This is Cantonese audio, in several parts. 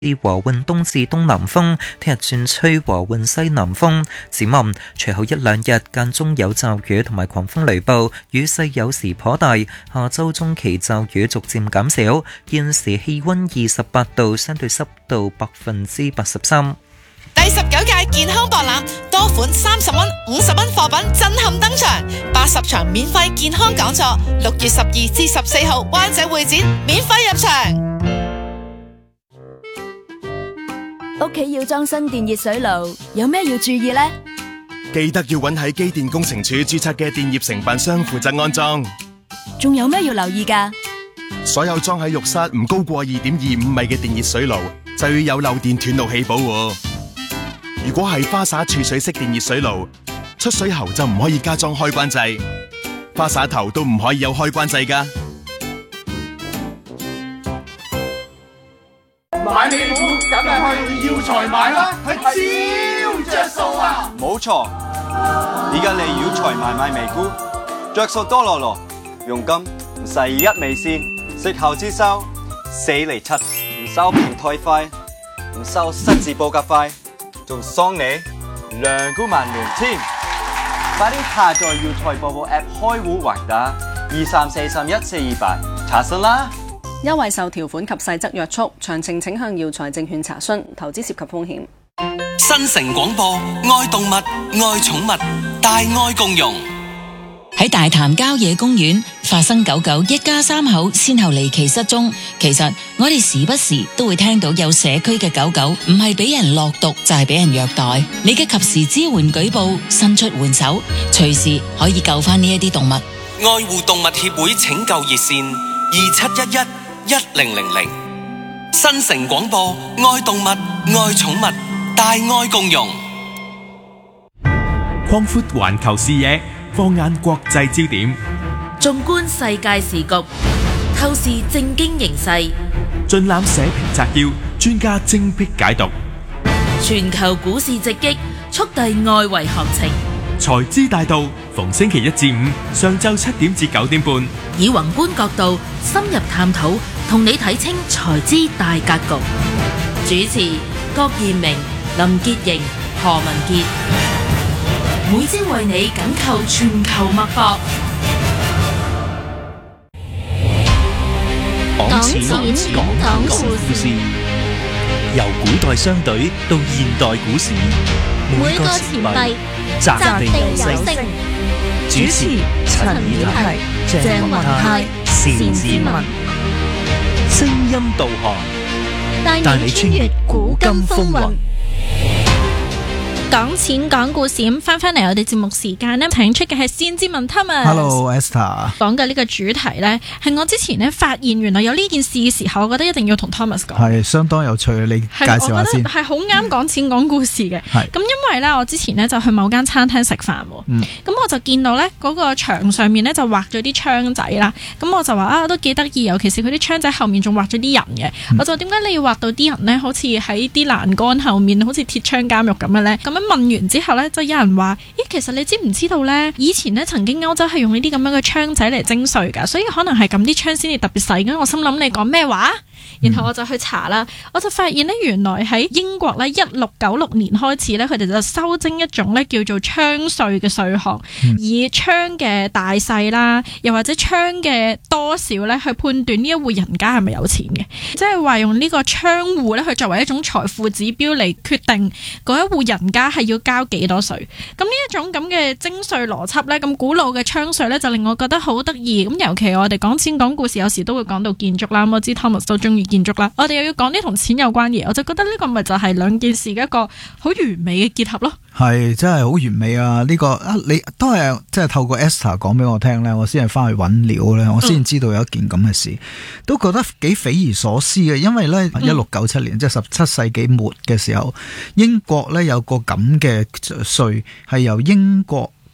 和緩東至東南風，聽日轉吹和緩西南風。展望隨後一兩日間中有驟雨同埋狂風雷暴，雨勢有時頗大。下周中期驟雨逐漸減少。現時氣溫28度，相對濕度83%。 第19屆健康博覽，多款30蚊、50蚊貨品震撼登場，80場免費健康講座，6月12至14號灣仔會展免費入場。 屋企要裝新電熱水爐，有咩要注意呢？ 記得要揾喺機電工程署註冊嘅電業承辦商負責安裝。 仲有咩要留意㗎？ 所有裝喺浴室唔高過2.25米嘅電熱水爐，就要有漏電斷路器保護。如果係花灑儲水式電熱水爐，出水喉就唔可以加裝開關掣，花灑頭都唔可以有開關掣㗎。 買美股梗係去耀才買啦，係超着數啊！ 冇錯，而家嚟耀才買美股，着數多羅羅，佣金唔使1美仙，息後之收4厘7，唔收平台費，唔收失字報價費，仲送你2股萬元添！快啲下載耀才播報 App 開戶或打23431428查詢啦！ 優惠受條款及細則約束，詳情請向耀才證券查詢。投資涉及風險。 新城廣播，愛動物，愛寵物，大愛共融。 喺大潭郊野公園發生狗狗一家3口先後離奇失蹤。其實我哋時不時都會聽到有社區嘅狗狗唔係俾人落毒就係俾人虐待。你嘅及時支援舉報，伸出援手，隨時可以救翻呢一啲動物。 愛護動物協會拯救熱線27111000。新城廣播，愛動物，愛寵物，大愛共融。 擴闊環球視野，放眼國際焦點， 縱觀世界時局，透視政經形勢， 盡覽社評摘要，專家精闢解讀。 全球股市直擊，速遞外圍行情。 財資大道，逢星期1至5上晝7點至9點半， 以宏觀角度深入探討，同你睇清財資大格局。主持郭彥明、林潔瑩、何文傑，每朝為你緊扣全球脈搏。 講錢講故事，由古代商隊到現代股市，每個錢幣擲地有聲。主持陳以泰、鄭雲泰、單志文，聲音導航，帶你穿越古今風雲。 講錢講故事，咁翻嚟我哋節目時間呢，請出嘅係單志文 Thomas。Hello Esther。講嘅呢個主題呢，係我之前呢發現原來有呢件事嘅時候，我覺得一定要同 Thomas 講。 係相當有趣，你介紹下先。 係好啱講錢講故事嘅。咁因為呢，我之前呢就去某間餐廳食飯，咁我就見到呢嗰個牆上面呢就畫咗啲槍仔啦。咁我就話啊，都幾得意，尤其是佢啲槍仔後面仲畫咗啲人嘅。我就點解你要畫到啲人呢？好似喺啲欄杆後面，好似鐵槍監獄咁嘅呢？咁問完之後呢，就有人話：咦，其實你知唔知道呢？以前呢曾經歐洲係用呢啲咁樣嘅槍仔嚟徵稅㗎，所以可能係咁啲槍先至特別細。咁我心諗你講咩話？然後我就去查啦，我就發現呢，原來喺英國呢1696年開始呢，佢哋就修徵一種呢叫做槍稅嘅稅項，以槍嘅大細啦，又或者槍嘅多少呢，去判斷呢一戶人家係咪有錢嘅，即係話用呢個槍戶呢，去作為一種財富指標嚟決定嗰一戶人家係要交幾多稅。咁呢一種咁嘅徵稅邏輯呢，咁古老嘅槍稅呢，就令我覺得好得意。咁尤其我哋講錢講故事，有時都會講到建築啦。我知 Thomas 都中意建築啦，我哋又要講啲同錢有關嘢，我就覺得呢個咪就係兩件事嘅一個好完美嘅結合咯。係真係好完美啊！呢個啊，你都係即係透過 Esther 講俾我聽咧，我先係翻去揾料咧，我先知道有一件咁嘅事，都覺得幾匪夷所思嘅。因為咧1697年即係17世紀末嘅時候，英國咧有個咁嘅稅係由英國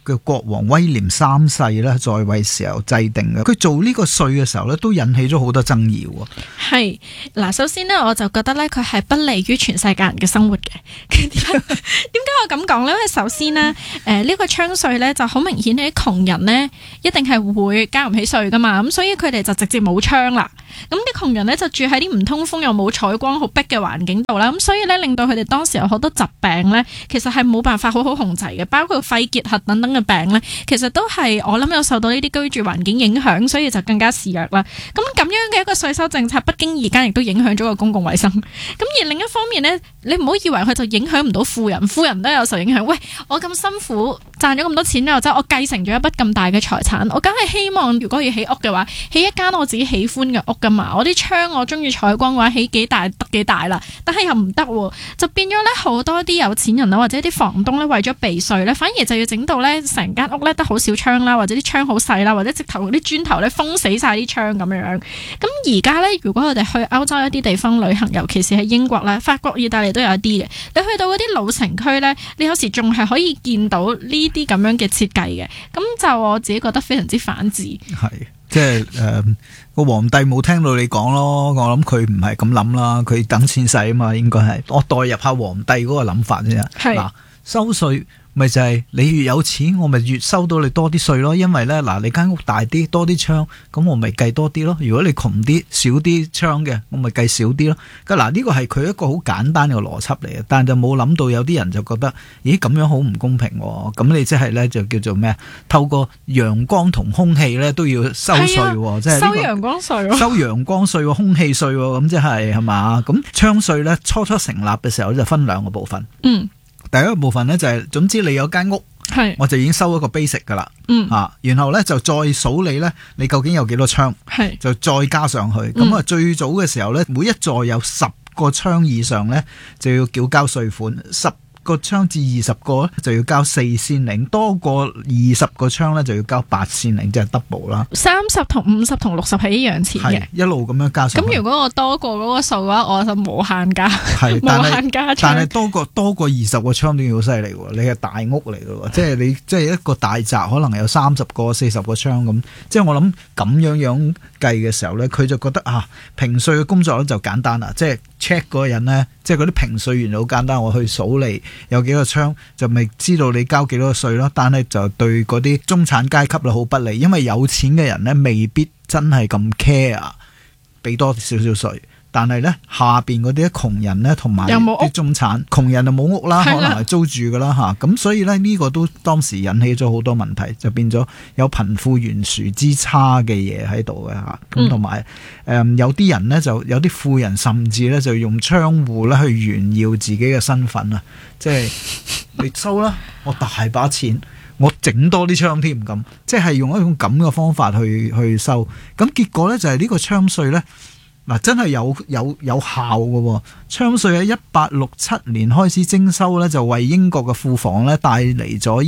嘅國王威廉三世咧在位時候制定嘅。佢做呢個稅嘅時候咧，都引起咗好多爭議喎。 係嗱，首先呢，我就覺得咧，佢係不利於全世界人嘅生活嘅。點解我咁講呢？因為首先呢，呢個槍稅咧就好明顯，啲窮人呢一定係會交唔起稅噶嘛，咁所以佢哋就直接冇槍啦。咁啲窮人咧就住喺啲唔通風又冇採光好逼嘅環境度啦，咁所以咧令到佢哋當時有好多疾病咧，其實係冇辦法好好控制嘅，包括肺結核等等嘅病咧，其實都係我諗有受到呢啲居住環境影響，所以就更加肆虐啦。咁樣嘅一個稅收政策，不經意間亦都影響咗個公共衛生。咁而另一方面咧，你唔好以為佢就影響唔到富人，富人都有受影響。喂，我咁辛苦賺咗咁多錢，或者我繼承咗一筆咁大嘅財產，我梗係希望如果要起屋嘅話，起一間我自己喜歡嘅屋噶嘛。我啲窗我中意採光嘅話，起幾大得幾大啦。但係又唔得，就變咗咧好多啲有錢人啦，或者啲房東咧為咗避稅咧，反而就要整到咧成間屋咧得好少窗啦，或者啲窗好細啦，或者直頭啲磚頭咧封死晒啲窗咁樣。咁而家咧，如果我哋去歐洲一啲地方旅行，尤其是喺英國啦、法國、意大利都有一啲嘅，你去到嗰啲老城區咧，你有時仲係可以見到呢啲咁樣嘅設計嘅。咁就我自己覺得非常之反智。 係。即係個皇帝冇聽到你講咯，我諗佢唔係咁諗啦，佢等錢使啊嘛，應該係我代入下皇帝嗰個諗法啫。嗱，收稅咪就係你越有錢，我咪越收到你多啲稅咯。因為咧，嗱，你間屋大啲，多啲窗，咁我咪計多啲咯。如果你窮啲，少啲窗嘅，我咪計少啲咯。嗱，呢個係佢一個好簡單嘅邏輯嚟嘅，但就冇諗到有啲人就覺得，咦，咁樣好唔公平喎。咁你即係咧就叫做咩？透過陽光同空氣咧都要收稅，即係收陽光稅，收陽光稅、空氣稅，咁即係嘛？咁槍稅咧初成立嘅時候就分兩個部分。第一個部分咧就係，總之你有間屋，我就已經收一個 basic 噶啦，然後咧就再數你究竟有幾多窗，就再加上去。咁最早嘅時候咧，每一座有10個窗以上咧，就要繳交稅款，10個窗至20個就要交4先令，多過20個窗咧就要交8先令，即係 double 啦。30同50同60係一樣錢嘅，一路咁樣加上去。咁如果我多過嗰個數嘅話，我就無限加，無限加。但係多過20個窗都要犀利喎，你係大屋嚟嘅喎，即係你即係一個大宅可能有30個、40個窗咁，即係我諗咁樣計嘅時候咧，佢就覺得評稅嘅工作咧就簡單啦，即係 check 嗰個人咧，即係嗰啲評稅員好簡單，我去數你有幾個窗，就咪知道你交幾多個稅咯。但係就對嗰啲中產階級咧好不利，因為有錢嘅人咧未必真係咁 care， 俾多少少稅。但係咧下邊嗰啲窮人咧同埋啲中產，窮人就冇屋啦，可能係租住噶啦吓。咁所以咧呢個都當時引起咗好多問題，就變咗有貧富懸殊之差嘅嘢喺度嘅吓。咁同埋有啲人咧就有啲富人甚至咧就用窗戶咧去炫耀自己嘅身份啊，即係你收啦，我大把錢，我整多啲窗添咁，即係用一種咁嘅方法去收。咁結果咧就係呢個槍稅咧。嗱，真係有效嘅喎，槍稅喺1867年開始徵收咧，就為英國嘅庫房咧帶嚟咗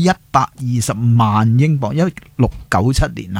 120萬英鎊，1697年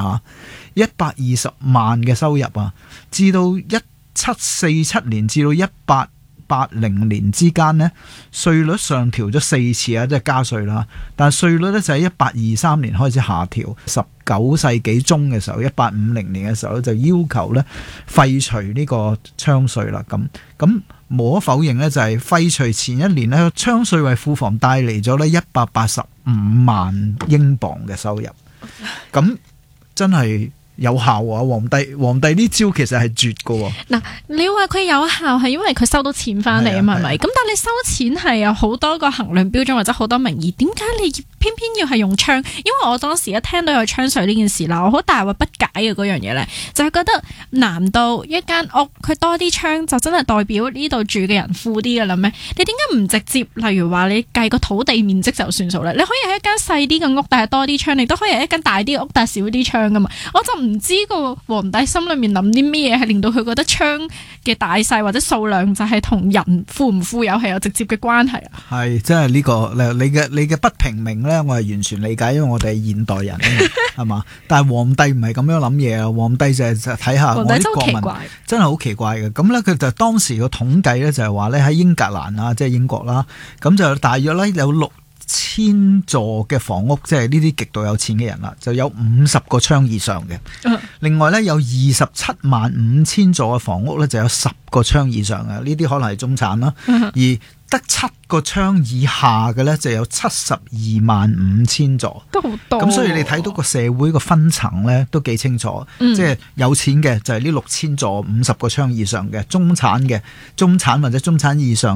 120萬嘅收入啊，至到1747年至到1880年之間呢，稅率上調咗4次啊，即係加稅啦。但係稅率咧就喺1823年開始下調，19世紀中嘅時候，1850年嘅時候就要求咧廢除呢個槍稅啦。咁無可否認咧，就係廢除前一年咧，槍稅為庫房帶嚟咗咧185萬英鎊嘅收入。咁真係有效啊！皇帝呢招其實係絕㗎。嗱， 你話佢有效係因為佢收到錢翻嚟啊嘛，係咪？咁但係你收錢係有好多個衡量標準或者好多名義，點解你偏偏要係用槍？因為我當時一聽到有槍稅呢件事啦，我好大惑不解嘅嗰樣嘢咧，就係覺得難道一間屋佢多啲槍就真係代表呢度住嘅人富啲㗎啦咩？你點解唔直接例如話你計個土地面積就算數咧？你可以係一間細啲嘅屋，但係多啲槍，你都可以係一間大啲嘅屋，但係少啲槍噶嘛？我就唔知個皇帝心裏面諗啲咩嘢，係令到佢覺得槍嘅大細或者數量就係同人富唔富有係有直接嘅關係啊？係，即係呢個你嘅不平明咧，我係完全理解，因為我哋係現代人係嘛？但係皇帝唔係咁樣諗嘢啊！皇帝就係睇下我啲國民真係好奇怪嘅。咁咧佢就當時個統計咧就係話咧喺英格蘭啊，即係英國啦，咁就大約咧有 6000座嘅房屋，即係呢啲極度有錢嘅人啦，就有50個窗以上嘅。另外呢，有275000座嘅房屋呢，就有10個窗以上嘅。呢啲可能係中產啦，而得7個窗以下嘅呢，就有725000座， 都好多。 咁所以你睇到個社會個分層呢，都幾清楚，即係有錢嘅就係呢6000座50個窗以上嘅，中產或者中產以上